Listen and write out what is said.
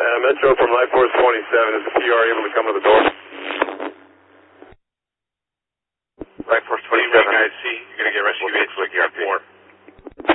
Metro from Life Force 27. Is the PR able to come to the door? Life Force